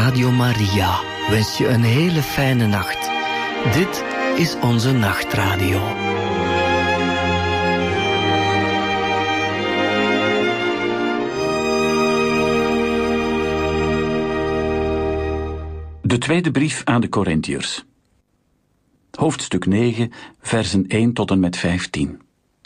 Radio Maria wenst je een hele fijne nacht. Dit is onze nachtradio. De tweede brief aan de Korintiërs. Hoofdstuk 9, versen 1 tot en met 15.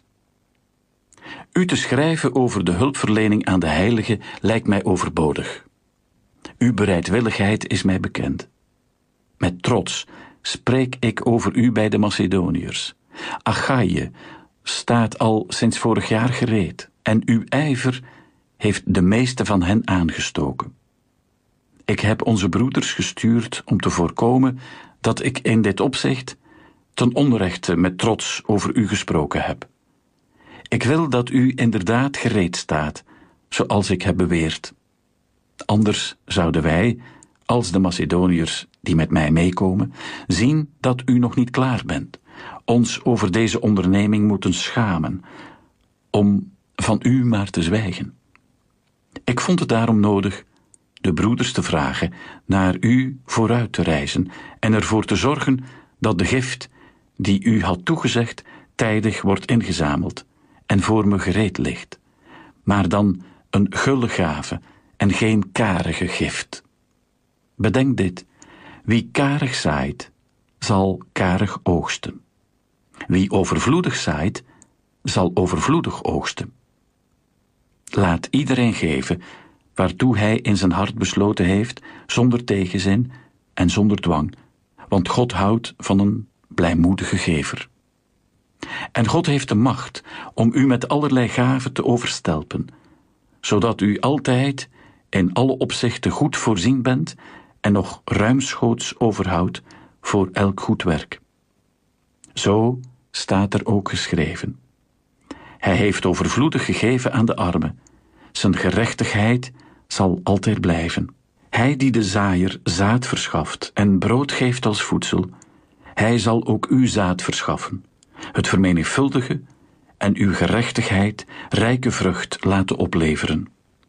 U te schrijven over de hulpverlening aan de heiligen lijkt mij overbodig. Uw bereidwilligheid is mij bekend. Met trots spreek ik over u bij de Macedoniërs. Achaïe staat al sinds vorig jaar gereed en uw ijver heeft de meeste van hen aangestoken. Ik heb onze broeders gestuurd om te voorkomen dat ik in dit opzicht ten onrechte met trots over u gesproken heb. Ik wil dat u inderdaad gereed staat, zoals ik heb beweerd. Anders zouden wij, als de Macedoniërs die met mij meekomen, zien dat u nog niet klaar bent, ons over deze onderneming moeten schamen, om van u maar te zwijgen. Ik vond het daarom nodig de broeders te vragen naar u vooruit te reizen en ervoor te zorgen dat de gift die u had toegezegd tijdig wordt ingezameld en voor me gereed ligt, maar dan een gulle gave en geen karige gift. Bedenk dit, wie karig zaait, zal karig oogsten. Wie overvloedig zaait, zal overvloedig oogsten. Laat iedereen geven waartoe hij in zijn hart besloten heeft, zonder tegenzin en zonder dwang, want God houdt van een blijmoedige gever. En God heeft de macht om u met allerlei gaven te overstelpen, zodat u altijd in alle opzichten goed voorzien bent en nog ruimschoots overhoudt voor elk goed werk. Zo staat er ook geschreven. Hij heeft overvloedig gegeven aan de armen. Zijn gerechtigheid zal altijd blijven. Hij die de zaaier zaad verschaft en brood geeft als voedsel, hij zal ook u zaad verschaffen, het vermenigvuldigen en uw gerechtigheid rijke vrucht laten opleveren.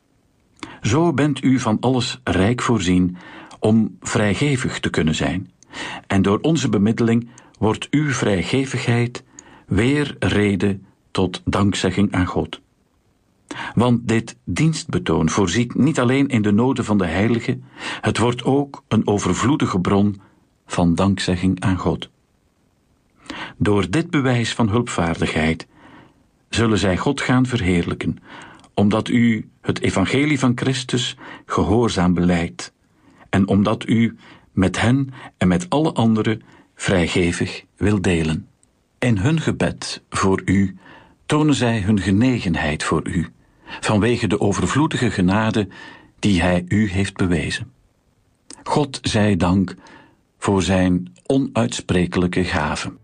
Zo bent u van alles rijk voorzien om vrijgevig te kunnen zijn. En door onze bemiddeling wordt uw vrijgevigheid weer reden tot dankzegging aan God. Want dit dienstbetoon voorziet niet alleen in de noden van de heiligen, het wordt ook een overvloedige bron van dankzegging aan God. Door dit bewijs van hulpvaardigheid zullen zij God gaan verheerlijken, omdat u het evangelie van Christus gehoorzaam belijdt en omdat u met hen en met alle anderen vrijgevig wil delen. In hun gebed voor u tonen zij hun genegenheid voor u, vanwege de overvloedige genade die hij u heeft bewezen. God zij dank voor zijn onuitsprekelijke gaven.